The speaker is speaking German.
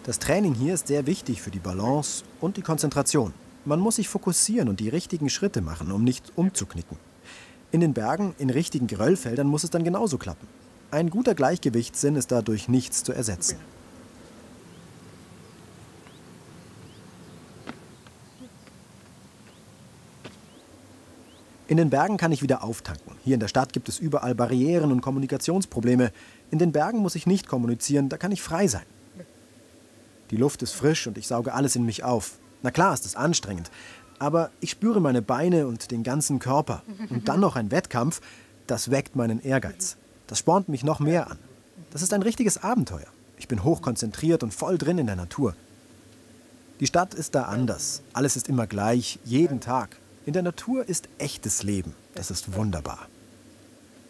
Das Training hier ist sehr wichtig für die Balance und die Konzentration. Man muss sich fokussieren und die richtigen Schritte machen, um nicht umzuknicken. In den Bergen, in richtigen Geröllfeldern muss es dann genauso klappen. Ein guter Gleichgewichtssinn ist dadurch nichts zu ersetzen. In den Bergen kann ich wieder auftanken. Hier in der Stadt gibt es überall Barrieren und Kommunikationsprobleme. In den Bergen muss ich nicht kommunizieren, da kann ich frei sein. Die Luft ist frisch und ich sauge alles in mich auf. Na klar ist es anstrengend, aber ich spüre meine Beine und den ganzen Körper. Und dann noch ein Wettkampf, das weckt meinen Ehrgeiz. Das spornt mich noch mehr an. Das ist ein richtiges Abenteuer. Ich bin hochkonzentriert und voll drin in der Natur. Die Stadt ist da anders. Alles ist immer gleich, jeden Tag. In der Natur ist echtes Leben. Das ist wunderbar.